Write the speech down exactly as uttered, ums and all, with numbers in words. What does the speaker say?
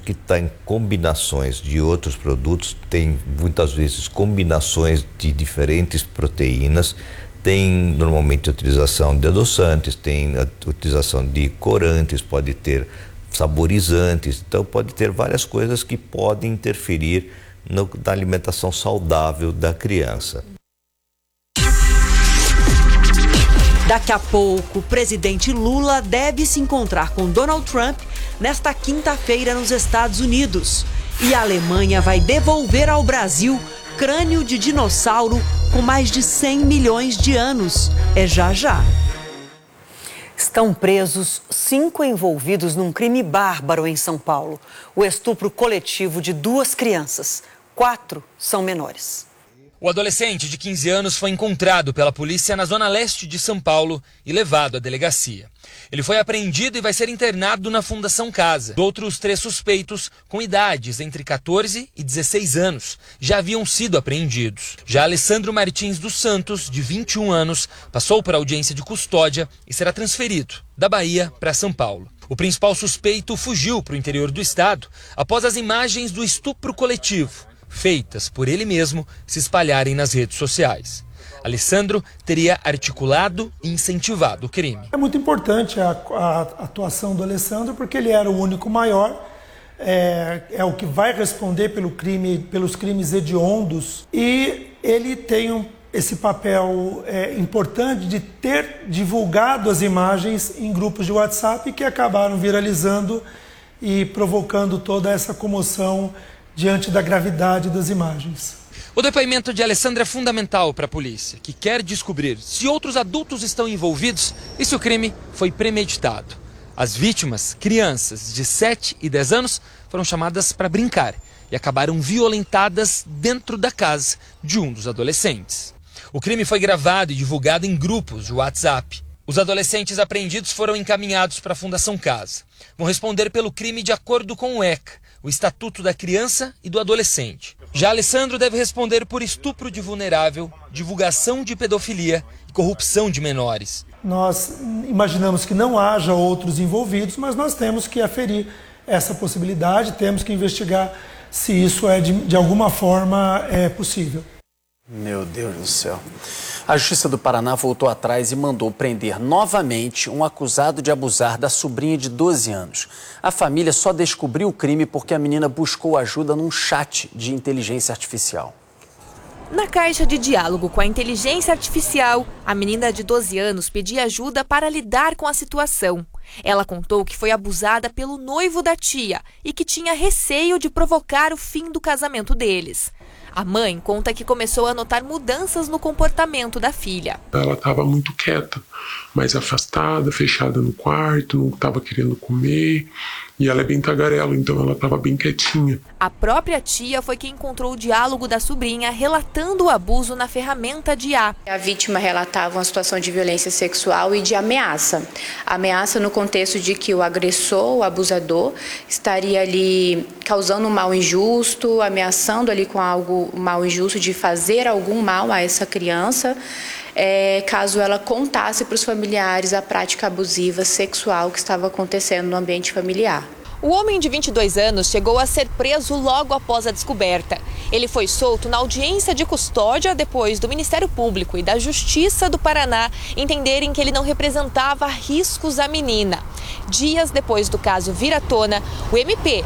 que está em combinações de outros produtos, tem muitas vezes combinações de diferentes proteínas, tem normalmente a utilização de adoçantes, tem a utilização de corantes, pode ter saborizantes, então pode ter várias coisas que podem interferir no, na alimentação saudável da criança. Daqui a pouco, o presidente Lula deve se encontrar com Donald Trump nesta quinta-feira nos Estados Unidos. E a Alemanha vai devolver ao Brasil crânio de dinossauro com mais de cem milhões de anos. É já já. Estão presos cinco envolvidos num crime bárbaro em São Paulo. O estupro coletivo de duas crianças. Quatro são menores. O adolescente de quinze anos foi encontrado pela polícia na zona leste de São Paulo e levado à delegacia. Ele foi apreendido e vai ser internado na Fundação Casa. Outros três suspeitos, com idades entre quatorze e dezesseis anos, já haviam sido apreendidos. Já Alessandro Martins dos Santos, de vinte e um anos, passou por audiência de custódia e será transferido da Bahia para São Paulo. O principal suspeito fugiu para o interior do estado após as imagens do estupro coletivo, feitas por ele mesmo, se espalharem nas redes sociais. Alessandro teria articulado e incentivado o crime. É muito importante a, a atuação do Alessandro, porque ele era o único maior, é, é o que vai responder pelo crime, pelos crimes hediondos, e ele tem um, esse papel é, importante de ter divulgado as imagens em grupos de WhatsApp que acabaram viralizando e provocando toda essa comoção diante da gravidade das imagens. O depoimento de Alessandro é fundamental para a polícia, que quer descobrir se outros adultos estão envolvidos e se o crime foi premeditado. As vítimas, crianças de sete e dez anos, foram chamadas para brincar e acabaram violentadas dentro da casa de um dos adolescentes. O crime foi gravado e divulgado em grupos de WhatsApp. Os adolescentes apreendidos foram encaminhados para a Fundação Casa. Vão responder pelo crime de acordo com o ECA, o Estatuto da Criança e do Adolescente. Já Alessandro deve responder por estupro de vulnerável, divulgação de pedofilia e corrupção de menores. Nós imaginamos que não haja outros envolvidos, mas nós temos que aferir essa possibilidade, temos que investigar se isso é de, de alguma forma é possível. Meu Deus do céu. A Justiça do Paraná voltou atrás e mandou prender novamente um acusado de abusar da sobrinha de doze anos. A família só descobriu o crime porque a menina buscou ajuda num chat de inteligência artificial. Na caixa de diálogo com a inteligência artificial, a menina de doze anos pedia ajuda para lidar com a situação. Ela contou que foi abusada pelo noivo da tia e que tinha receio de provocar o fim do casamento deles. A mãe conta que começou a notar mudanças no comportamento da filha. Ela estava muito quieta, mais afastada, fechada no quarto, não estava querendo comer. E ela é bem tagarela, então ela estava bem quietinha. A própria tia foi quem encontrou o diálogo da sobrinha relatando o abuso na ferramenta de I A. A vítima relatava uma situação de violência sexual e de ameaça. Ameaça no contexto de que o agressor, o abusador, estaria ali causando um mal injusto, ameaçando ali com algo mal injusto de fazer algum mal a essa criança. É, caso ela contasse para os familiares a prática abusiva sexual que estava acontecendo no ambiente familiar. O homem de vinte e dois anos chegou a ser preso logo após a descoberta. Ele foi solto na audiência de custódia depois do Ministério Público e da Justiça do Paraná entenderem que ele não representava riscos à menina. Dias depois do caso vir à tona, o M P